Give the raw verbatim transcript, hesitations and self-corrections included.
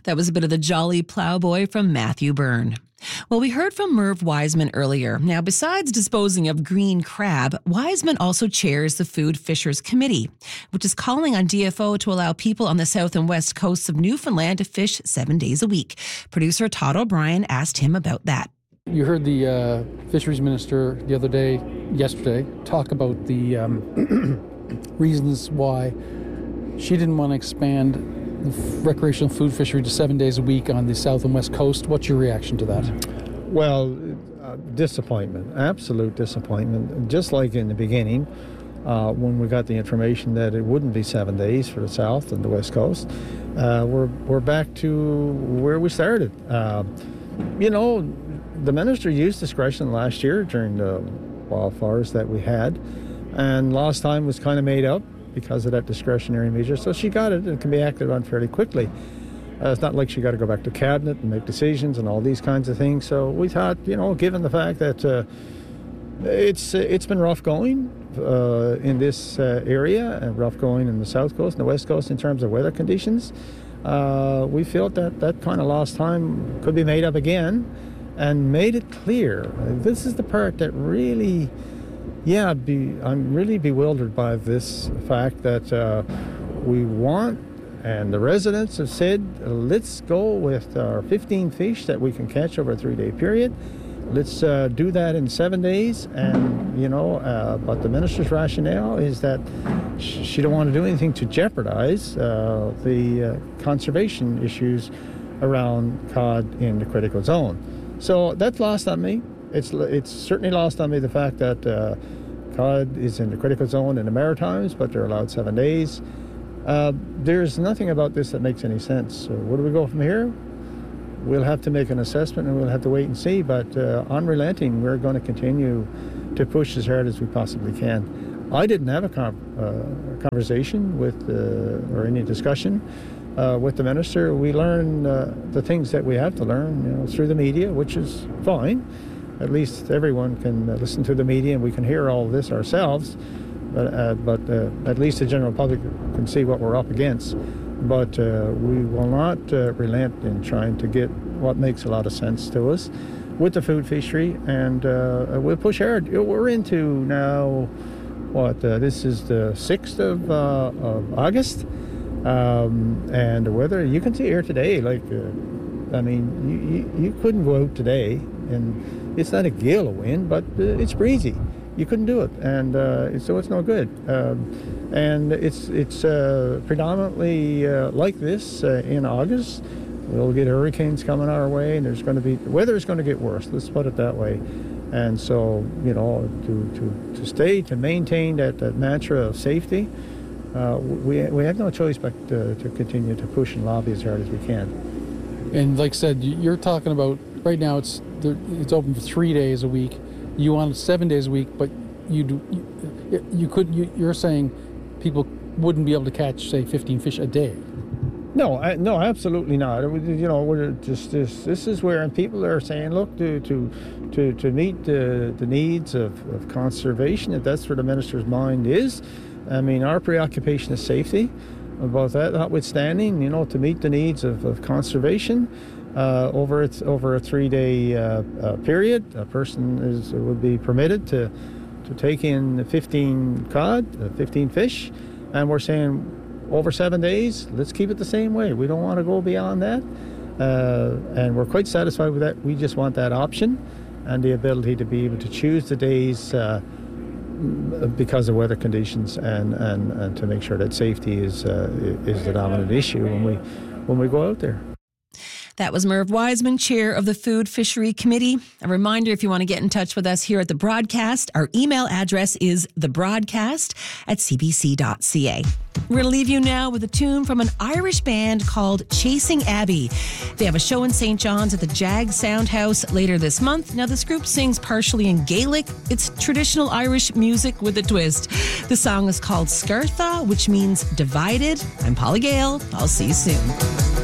That was a bit of the Jolly Plowboy from Matthew Byrne. Well, we heard from Merv Wiseman earlier. Now, besides disposing of green crab, Wiseman also chairs the Food Fishers Committee, which is calling on D F O to allow people on the south and west coasts of Newfoundland to fish seven days a week. Producer Todd O'Brien asked him about that. You heard the uh, fisheries minister the other day, yesterday, talk about the um, reasons why she didn't want to expand the recreational food fishery to seven days a week on the south and west coast. What's your reaction to that? Well, uh, disappointment, absolute disappointment. Just like in the beginning, uh, when we got the information that it wouldn't be seven days for the south and the west coast, uh, we're we're back to where we started. Uh, you know, the minister used discretion last year during the wildfires that we had, and last time was kind of made up because of that discretionary measure. So she got it and it can be acted on fairly quickly. Uh, it's not like she got to go back to cabinet and make decisions and all these kinds of things. So we thought, you know, given the fact that uh, it's it's been rough going uh, in this uh, area and rough going in the south coast and the west coast in terms of weather conditions, uh, we felt that that kind of lost time could be made up again and made it clear. This is the part that really... Yeah, be, I'm really bewildered by this fact that uh, we want, and the residents have said, let's go with our fifteen fish that we can catch over a three-day period. Let's uh, do that in seven days. And, you know, uh, but the minister's rationale is that she don't want to do anything to jeopardize uh, the uh, conservation issues around cod in the critical zone. So that's lost on me. It's it's certainly lost on me the fact that uh, cod is in the critical zone in the Maritimes, but they're allowed seven days. Uh, there's nothing about this that makes any sense. So where do we go from here? We'll have to make an assessment and we'll have to wait and see. But uh, unrelenting, we're going to continue to push as hard as we possibly can. I didn't have a com- uh, conversation with uh, or any discussion uh, with the minister. We learn uh, the things that we have to learn, you know, through the media, which is fine. At least everyone can uh, listen to the media and we can hear all of this ourselves, but, uh, but uh, at least the general public can see what we're up against. But uh, we will not uh, relent in trying to get what makes a lot of sense to us with the food fishery, and uh, we'll push hard. We're into now, what, uh, this is the sixth of, uh, of August, um, and the weather, you can see here today, like, uh, I mean, you, you, you couldn't go out today, and it's not a gale of wind, but uh, it's breezy. You couldn't do it, and uh, so it's no good. Um, and it's it's uh, predominantly uh, like this uh, in August. We'll get hurricanes coming our way, and there's going to be the weather is going to get worse. Let's put it that way. And so, you know, to to, to stay to maintain that, that mantra of safety, uh, we we have no choice but to, to continue to push and lobby as hard as we can. And like I said, you're talking about right now. It's it's open for three days a week. You want it seven days a week, but you do you, you could you, you're saying people wouldn't be able to catch, say, fifteen fish a day. No, I, no, absolutely not. You know, we're just this. This is where, and people are saying, look, to to to, to meet the the needs of, of conservation. If that's where the minister's mind is, I mean, our preoccupation is safety. About that, notwithstanding, you know, to meet the needs of, of conservation. Uh, over its over a three-day uh, uh, period, a person is would be permitted to to take in fifteen cod, uh, fifteen fish, and we're saying over seven days. Let's keep it the same way. We don't want to go beyond that, uh, and we're quite satisfied with that. We just want that option and the ability to be able to choose the days uh, because of weather conditions, and, and, and to make sure that safety is uh, is the dominant issue when we when we go out there. That was Merv Wiseman, chair of the Food Fishery Committee. A reminder, if you want to get in touch with us here at The Broadcast, our email address is thebroadcast at c b c dot c a. We're going to leave you now with a tune from an Irish band called Chasing Abbey. They have a show in Saint John's at the Jag Soundhouse later this month. Now, this group sings partially in Gaelic. It's traditional Irish music with a twist. The song is called Scartha, which means divided. I'm Paula Gale. I'll see you soon.